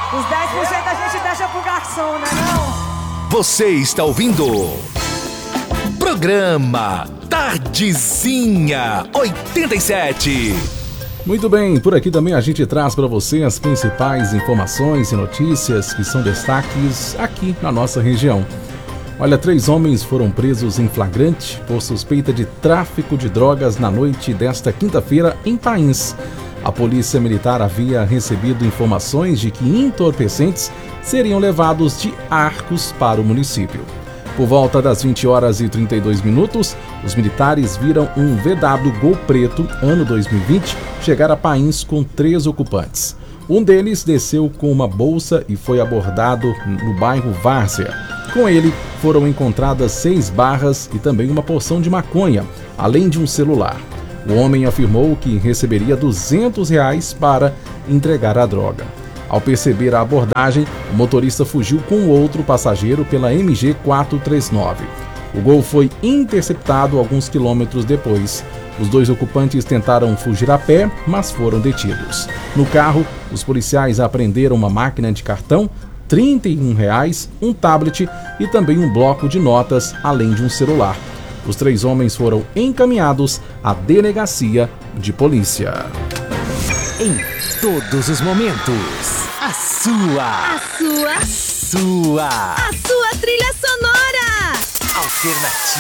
Os 10% a gente deixa pro garçom, né não? Você está ouvindo Programa Tardezinha 87. Muito bem, por aqui também a gente traz para você as principais informações e notícias que são destaques aqui na nossa região. Olha, 3 homens foram presos em flagrante por suspeita de tráfico de drogas na noite desta quinta-feira em Pains. A polícia militar havia recebido informações de que entorpecentes seriam levados de Arcos para o município. Por volta das 20h32, os militares viram um VW Gol preto, ano 2020, chegar a Pains com 3 ocupantes. Um deles desceu com uma bolsa e foi abordado no bairro Várzea. Com ele, foram encontradas 6 barras e também uma porção de maconha, além de um celular. O homem afirmou que receberia R$200 para entregar a droga. Ao perceber a abordagem, o motorista fugiu com outro passageiro pela MG 439. O Gol foi interceptado alguns quilômetros depois. Os 2 ocupantes tentaram fugir a pé, mas foram detidos. No carro, os policiais apreenderam uma máquina de cartão, R$31, um tablet e também um bloco de notas, além de um celular. Os 3 homens foram encaminhados à delegacia de polícia. Em todos os momentos, a sua trilha sonora alternativa.